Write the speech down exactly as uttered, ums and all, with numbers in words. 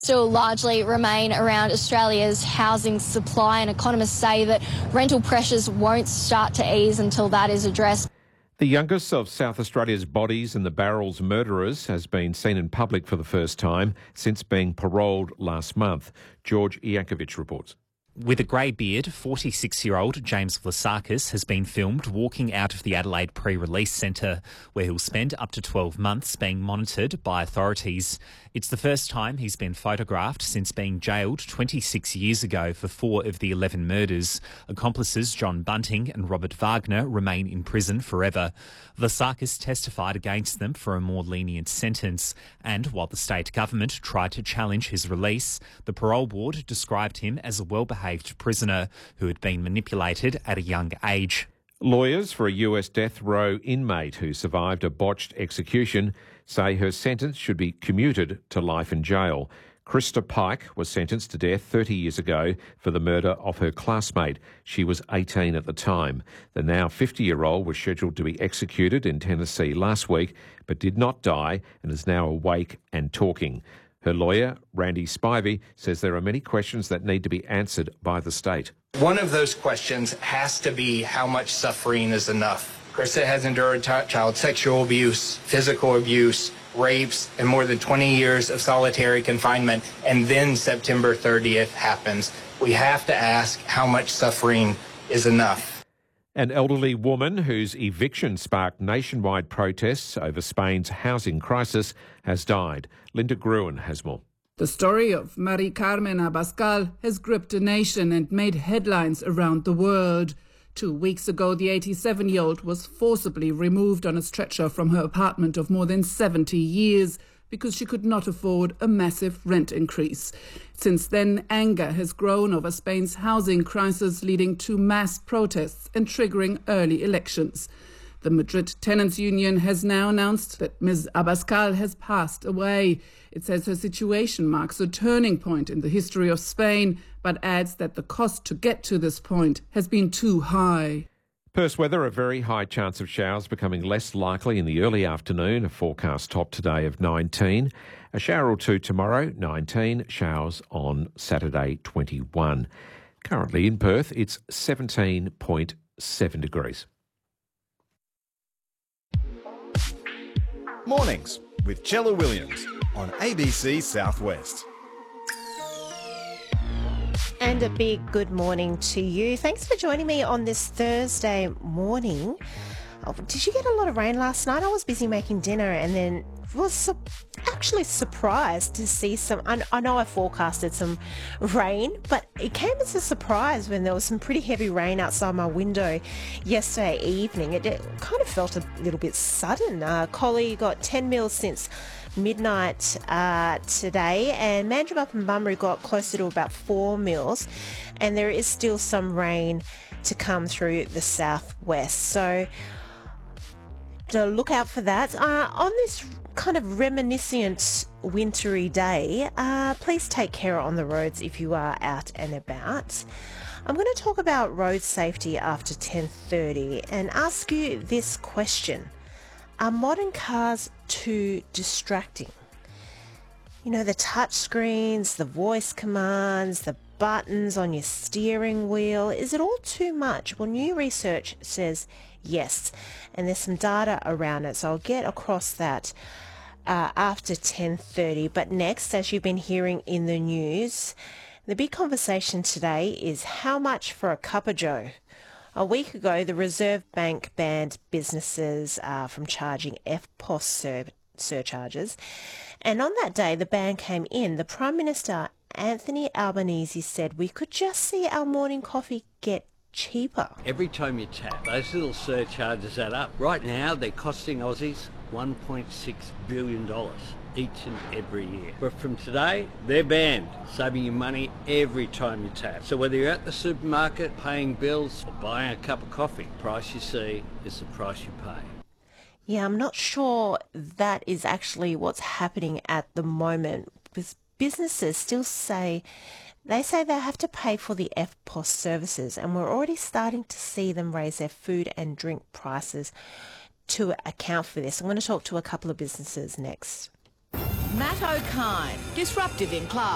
Still largely remain around Australia's housing supply, and economists say that rental pressures won't start to ease until that is addressed. The youngest of South Australia's bodies and the Barrels murderers has been seen in public for the first time since being paroled last month. George Iankovic reports. With a grey beard, forty-six-year-old James Vlasakis has been filmed walking out of the Adelaide Pre-Release Centre, where he'll spend up to twelve months being monitored by authorities. It's the first time he's been photographed since being jailed twenty-six years ago for four of the eleven murders. Accomplices John Bunting and Robert Wagner remain in prison forever. Vlasakis testified against them for a more lenient sentence, and while the state government tried to challenge his release, the parole board described him as a well-behaved prisoner who had been manipulated at a young age. Lawyers for a U S death row inmate who survived a botched execution say her sentence should be commuted to life in jail. Krista Pike was sentenced to death thirty years ago for the murder of her classmate. She was eighteen at the time. The now fifty-year-old was scheduled to be executed in Tennessee last week, but did not die and is now awake and talking. Her lawyer, Randy Spivey, says there are many questions that need to be answered by the state. One of those questions has to be how much suffering is enough. Krista has endured t- child sexual abuse, physical abuse, rapes, and more than twenty years of solitary confinement, and then September thirtieth happens. We have to ask how much suffering is enough. An elderly woman whose eviction sparked nationwide protests over Spain's housing crisis has died. Linda Gruen has more. The story of Mari Carmen Abascal has gripped a nation and made headlines around the world. Two weeks ago, the eighty-seven-year-old was forcibly removed on a stretcher from her apartment of more than seventy years because she could not afford a massive rent increase. Since then, anger has grown over Spain's housing crisis, leading to mass protests and triggering early elections. The Madrid Tenants Union has now announced that Miz Abascal has passed away. It says her situation marks a turning point in the history of Spain, but adds that the cost to get to this point has been too high. Perth weather, a very high chance of showers becoming less likely in the early afternoon. A forecast top today of nineteen. A shower or two tomorrow, nineteen. Showers on Saturday, twenty-one. Currently in Perth, it's seventeen point seven degrees. Mornings with Chella Williams on A B C Southwest. And a big good morning to you. Thanks for joining me on this Thursday morning. Oh, did you get a lot of rain last night? I was busy making dinner and then was su- actually surprised to see some... I, I know I forecasted some rain, but it came as a surprise when there was some pretty heavy rain outside my window yesterday evening. It, it kind of felt a little bit sudden. Uh, Collie got ten mils since midnight uh, today, and Mandurah and Bunbury got closer to about four mils, and there is still some rain to come through the southwest. So to look out for that. Uh, on this kind of reminiscent wintry day, uh, please take care on the roads if you are out and about. I'm going to talk about road safety after ten thirty and ask you this question. Are modern cars too distracting? You know, the touch screens, the voice commands, the buttons on your steering wheel. Is it all too much? Well, new research says yes, and there's some data around it, so I'll get across that uh, after ten thirty. But next, as you've been hearing in the news, the big conversation today is how much for a cup of joe? A week ago, the Reserve Bank banned businesses uh, from charging F P O S sur- surcharges. And on that day, the ban came in. The Prime Minister, Anthony Albanese, said we could just see our morning coffee get cheaper. Every time you tap, those little surcharges add up. Right now, they're costing Aussies one point six billion dollars each and every year. But from today, they're banned, saving you money every time you tap. So whether you're at the supermarket, paying bills, or buying a cup of coffee, the price you see is the price you pay. Yeah, I'm not sure that is actually what's happening at the moment, because businesses still say, they say they have to pay for the F P O S services, and we're already starting to see them raise their food and drink prices to account for this. I'm going to talk to a couple of businesses next. Matt O'Kine, disruptive in class.